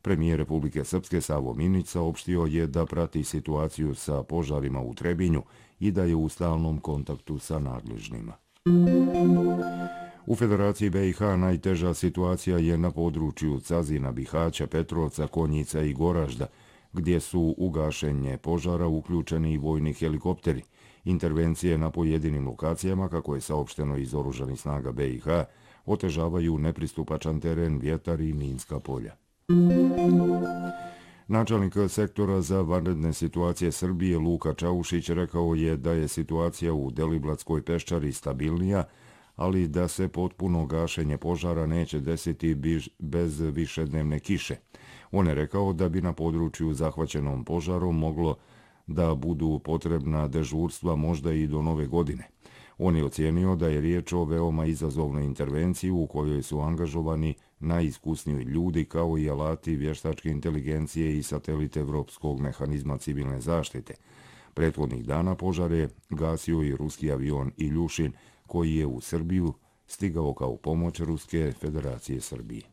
Premijer Republike Srpske Savo Minić saopštio je da prati situaciju sa požarima u Trebinju i da je u stalnom kontaktu sa nadležnima. U Federaciji BiH najteža situacija je na području Cazina, Bihaća, Petrovca, Konjica i Goražda, gdje su u gašenje požara uključeni i vojni helikopteri. Intervencije na pojedinim lokacijama, kako je saopšteno iz Oružanih snaga BiH, otežavaju nepristupačan teren, vjetar i minska polja. Načelnik sektora za vanredne situacije Srbije Luka Čaušić rekao je da je situacija u Deliblatskoj peščari stabilnija, ali da se potpuno gašenje požara neće desiti bez višednevne kiše. On je rekao da bi na području zahvaćenom požarom moglo da budu potrebna dežurstva možda i do nove godine. On je ocijenio da je riječ o veoma izazovnoj intervenciji u kojoj su angažovani najiskusniji ljudi kao i alati vještačke inteligencije i satelite Evropskog mehanizma civilne zaštite. Prethodnih dana požar je gasio i ruski avion Iljušin, koji je u Srbiju stigao kao pomoć Ruske federacije Srbije.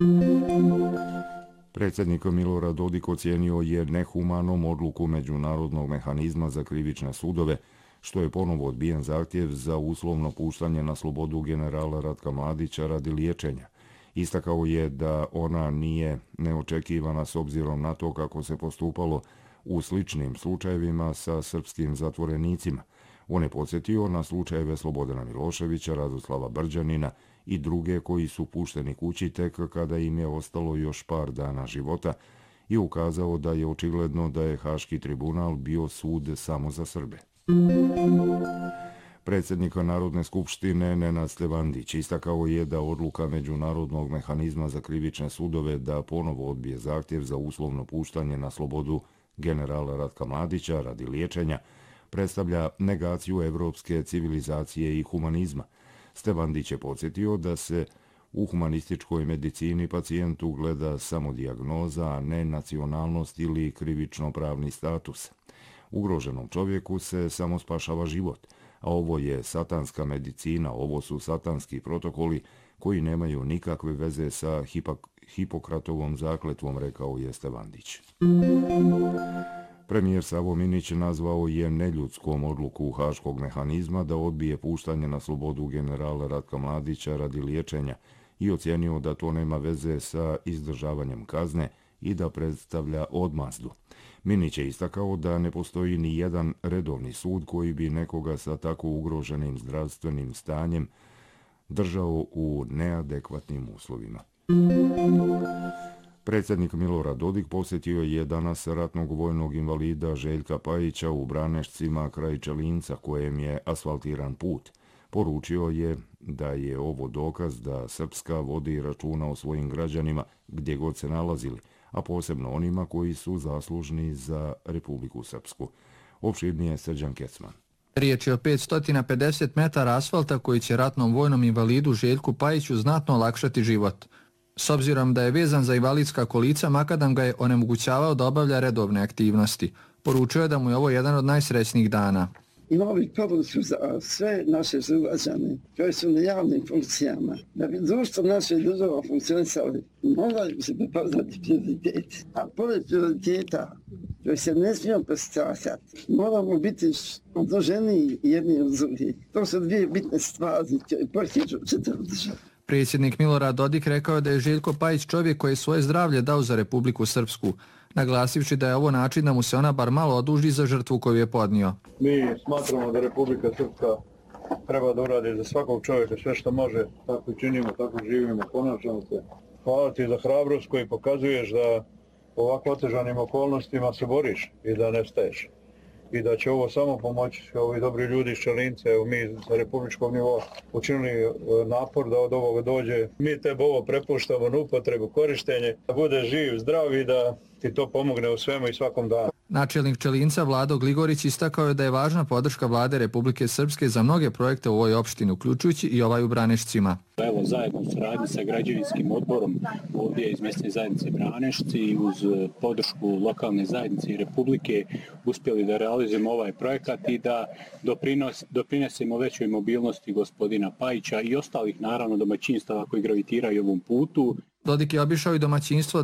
Predsjednik Milorad Dodik ocijenio je nehumanom odluku Međunarodnog mehanizma za krivične sudove, što je ponovo odbijen zahtjev za uslovno puštanje na slobodu generala Ratka Mladića radi liječenja. Istakao je da ona nije neočekivana s obzirom na to kako se postupalo u sličnim slučajevima sa srpskim zatvorenicima. On je podsjetio na slučajeve Slobodana Miloševića, Radoslava Brđanina i druge koji su pušteni kući tek kada im je ostalo još par dana života i ukazao da je očigledno da je Haški tribunal bio sud samo za Srbe. Predsjednik Narodne skupštine Nenad Stevandić istakao je da odluka Međunarodnog mehanizma za krivične sudove da ponovo odbije zahtjev za uslovno puštanje na slobodu generala Ratka Mladića radi liječenja predstavlja negaciju evropske civilizacije i humanizma. Stevandić je podsjetio da se u humanističkoj medicini pacijentu gleda samo dijagnoza, a ne nacionalnost ili krivično-pravni status. Ugroženom čovjeku se samo spašava život, a ovo je satanska medicina, ovo su satanski protokoli koji nemaju nikakve veze sa Hipokratovom zakletvom, rekao je Stevandić. Premijer Savo Minić nazvao je neljudskom odluku Haškog mehanizma da odbije puštanje na slobodu generala Ratka Mladića radi liječenja i ocijenio da to nema veze sa izdržavanjem kazne i da predstavlja odmazdu. Minić je istakao da ne postoji ni jedan redovni sud koji bi nekoga sa tako ugroženim zdravstvenim stanjem držao u neadekvatnim uslovima. Predsjednik Milorad Dodik posjetio je danas ratnog vojnog invalida Željka Pajića u Branešcima kraj Čelinca, kojem je asfaltiran put. Poručio je da je ovo dokaz da Srpska vodi računa o svojim građanima gdje god se nalazili, a posebno onima koji su zaslužni za Republiku Srpsku. Opširnije Srđan Kecman. Riječ je o 550 metara asfalta koji će ratnom vojnom invalidu Željku Pajiću znatno olakšati život. S obzirom da je vezan za invalidska kolica, makadam ga je onemogućavao da obavlja redovne aktivnosti. Poručio je da mu je ovo jedan od najsrećnijih dana. Imao bih poruču za sve naše sugrađane koji su na javnim funkcijama. Da bi društvo naše država funkcionisali, moraju se prepoznati prioriteti. A pored prioriteta koji se ne smijemo prestrahati, moramo biti odloženiji jedni od drugih. To su dvije bitne stvari koje potiču čitavu državu. Predsjednik Milorad Dodik rekao je da je Željko Pajić čovjek koji je svoje zdravlje dao za Republiku Srpsku, naglasivši da je ovo način da mu se ona bar malo oduži za žrtvu koju je podnio. Mi smatramo da Republika Srpska treba da uradi za svakog čovjeka sve što može, tako i činimo, tako živimo, ponašamo se. Hvala ti za hrabrost koji pokazuješ da u ovako otežanim okolnostima se boriš i da ne staješ. I da će ovo samo pomoći ovi dobri ljudi iz Čelinca, evo mi sa republičkog nivoa učinili napor da od ovoga dođe. Mi tebe ovo prepuštamo na upotrebu, korištenje, da bude živ, zdrav i da ti to pomogne u svemu i svakom danu. Načelnik Čelinca Vlado Gligorić istakao je da je važna podrška vlade Republike Srpske za mnoge projekte u ovoj opštini, uključujući i ovaj u Branešcima. Evo, zajedno u saradnji sa građevinskim odborom ovdje iz mjesne zajednice Branešci i uz podršku lokalne zajednice i Republike uspjeli da realizujemo ovaj projekat i da doprinesemo većoj mobilnosti gospodina Pajića i ostalih naravno domaćinstava koji gravitiraju ovom putu. Dodik je obišao i domaćinstvo